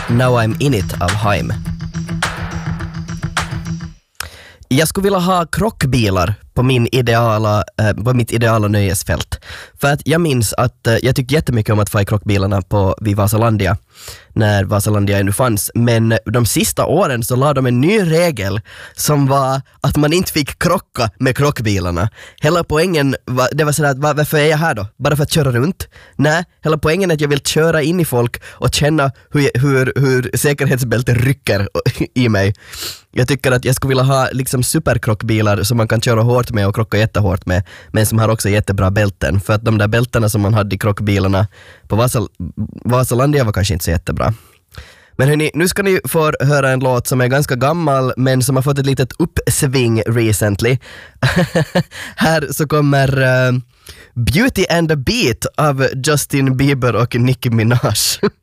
Now I'm in it av Haim. Jag skulle vilja ha krockbilar på mitt ideala nöjesfält. För att jag minns att jag tyckte jättemycket om att få i krockbilarna vid Vasalandia när Vasalandia ännu fanns. Men de sista åren så la de en ny regel som var att man inte fick krocka med krockbilarna. Hela poängen det var sådär att varför är jag här då? Bara för att köra runt? Nej, hela poängen är att jag vill köra in i folk och känna hur säkerhetsbältet rycker i mig. Jag tycker att jag skulle vilja ha liksom superkrockbilar som man kan köra hårt med och krocka jättehårt med, men som har också jättebra bälten. För att de där bältena som man hade i krockbilarna på Vasalandia var kanske inte så jättebra. Men hörni, nu ska ni få höra en låt som är ganska gammal men som har fått ett litet uppsving recently. Här så kommer Beauty and the Beat av Justin Bieber och Nicki Minaj.